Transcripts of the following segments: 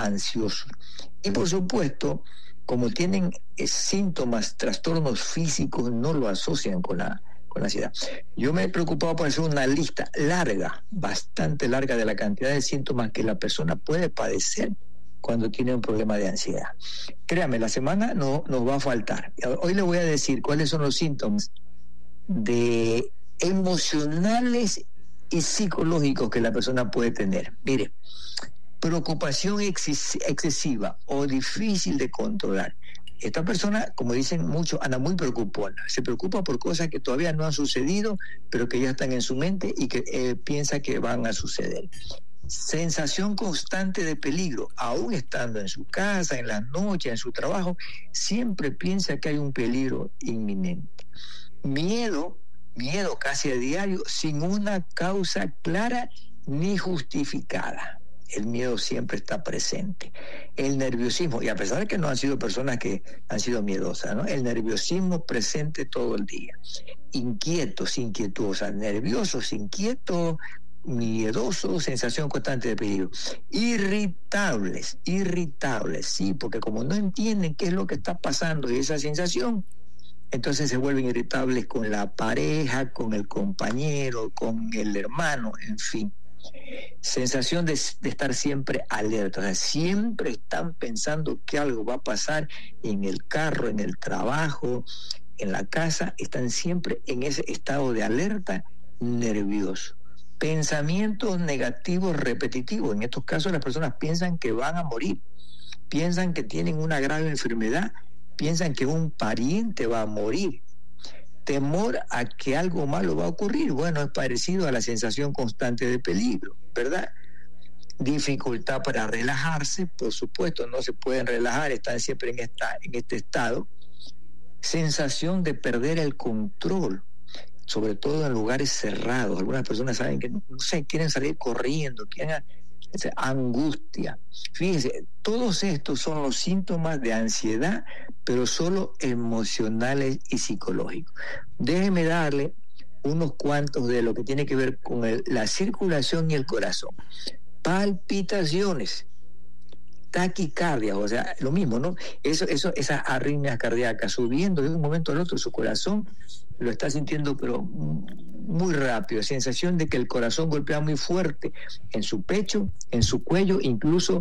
ansiosos. Y por supuesto, como tienen síntomas, trastornos físicos, no lo asocian con la ansiedad. Yo me he preocupado por hacer una lista larga, bastante larga, de la cantidad de síntomas que la persona puede padecer cuando tiene un problema de ansiedad. Créame, la semana no nos va a faltar. Hoy le voy a decir cuáles son los síntomas de emocionales y psicológicos que la persona puede tener. Mire, preocupación excesiva o difícil de controlar. Esta persona, como dicen muchos, anda muy preocupona. Se preocupa por cosas que todavía no han sucedido, pero que ya están en su mente y que piensa que van a suceder. Sensación constante de peligro, aún estando en su casa, en la noche, en su trabajo, siempre piensa que hay un peligro inminente. Miedo casi a diario, sin una causa clara ni justificada. El miedo siempre está presente. El nerviosismo, y a pesar de que no han sido personas que han sido miedosas, ¿no? El nerviosismo presente todo el día. Inquietos, inquietuosas, nerviosos, inquietos, miedosos, sensación constante de peligro. Irritables, sí, porque como no entienden qué es lo que está pasando y esa sensación, entonces se vuelven irritables con la pareja, con el compañero, con el hermano, en fin. Sensación de estar siempre alerta, o sea, siempre están pensando que algo va a pasar en el carro, en el trabajo, en la casa, están siempre en ese estado de alerta, nervioso. Pensamientos negativos repetitivos, en estos casos las personas piensan que van a morir, piensan que tienen una grave enfermedad, piensan que un pariente va a morir. Temor a que algo malo va a ocurrir, bueno, es parecido a la sensación constante de peligro, ¿verdad? Dificultad para relajarse, por supuesto, no se pueden relajar, están siempre en este estado. Sensación de perder el control, sobre todo en lugares cerrados. Algunas personas saben que, no sé, quieren salir corriendo, angustia. Fíjense, todos estos son los síntomas de ansiedad, pero solo emocionales y psicológicos. Déjeme darle unos cuantos de lo que tiene que ver con la circulación y el corazón. Palpitaciones, taquicardia, o sea, lo mismo, ¿no? Esas arritmias cardíacas subiendo de un momento al otro, su corazón lo está sintiendo, pero muy rápido, sensación de que el corazón golpea muy fuerte en su pecho, en su cuello, incluso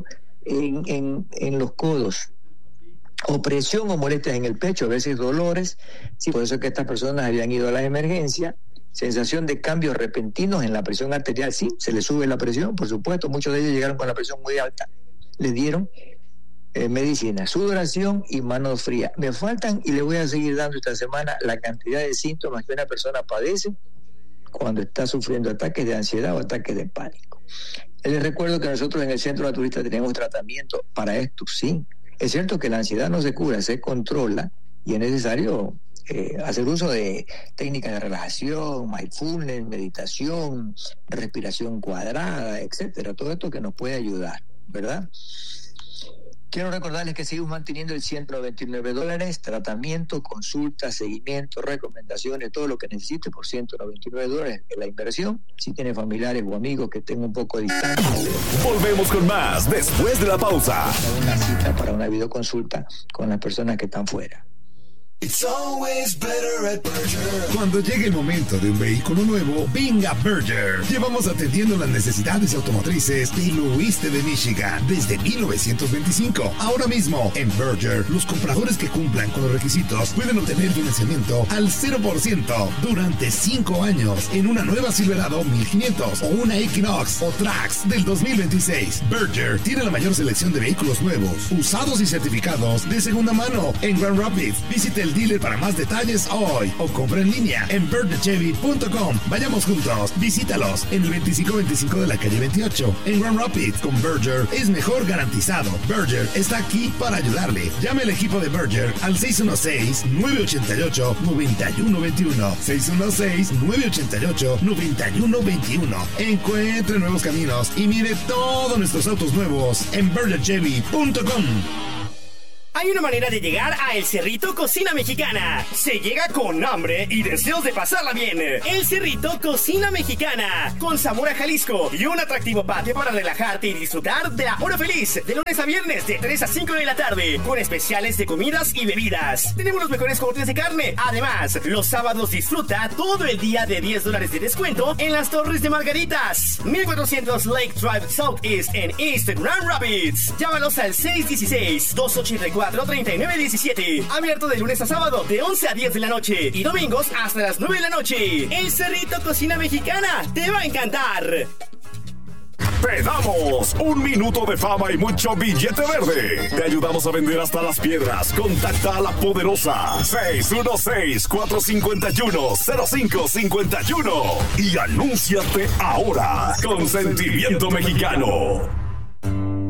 en los codos. Opresión o molestias en el pecho, a veces dolores. Sí, por eso es que estas personas habían ido a la emergencia. Sensación de cambios repentinos en la presión arterial, sí, se les sube la presión, por supuesto, muchos de ellos llegaron con la presión muy alta, les dieron medicina, sudoración y manos frías. Me faltan, y le voy a seguir dando esta semana, la cantidad de síntomas que una persona padece cuando está sufriendo ataques de ansiedad o ataques de pánico. Les recuerdo que nosotros en el Centro Naturista tenemos tratamiento para esto, sí. Es cierto que la ansiedad no se cura, se controla, y es necesario hacer uso de técnicas de relajación, mindfulness, meditación, respiración cuadrada, etcétera. Todo esto que nos puede ayudar, ¿verdad? Quiero recordarles que seguimos manteniendo el $199, tratamiento, consulta, seguimiento, recomendaciones, todo lo que necesite por $199 en la inversión. Si tiene familiares o amigos que estén un poco distantes. Volvemos con más después de la pausa. Una cita para una videoconsulta con las personas que están fuera. It's always better at Berger. Cuando llegue el momento de un vehículo nuevo, venga Berger. Llevamos atendiendo las necesidades automotrices del oeste de Michigan desde 1925. Ahora mismo, en Berger, los compradores que cumplan con los requisitos pueden obtener financiamiento al 0% durante 5 años en una nueva Silverado 1500 o una Equinox o Trax del 2026. Berger tiene la mayor selección de vehículos nuevos, usados y certificados de segunda mano en Grand Rapids. Visite el dealer para más detalles hoy o compra en línea en bergerchevy.com. Vayamos juntos, visítalos en el 2525 de la calle 28 en Grand Rapids. Con Berger es mejor garantizado. Berger está aquí para ayudarle. Llame al equipo de Berger al 616-988-9121. 616-988-9121. Encuentre nuevos caminos y mire todos nuestros autos nuevos en bergerchevy.com. Hay una manera de llegar a El Cerrito Cocina Mexicana. Se llega con hambre y deseos de pasarla bien. El Cerrito Cocina Mexicana, con sabor a Jalisco y un atractivo patio para relajarte y disfrutar de la hora feliz. De lunes a viernes, de 3 a 5 de la tarde, con especiales de comidas y bebidas. Tenemos los mejores cortes de carne. Además, los sábados disfruta todo el día de $10 de descuento en las Torres de Margaritas. 1400 Lake Drive Southeast en East Grand Rapids. Llámalos al 616-284-3917. Abierto de lunes a sábado de 11 a 10 de la noche y domingos hasta las 9 de la noche. El Cerrito Cocina Mexicana te va a encantar. Te damos 1 minuto de fama y mucho billete verde. Te ayudamos a vender hasta las piedras. Contacta a la poderosa 616-451-0551 y anúnciate ahora. Consentimiento Mexicano.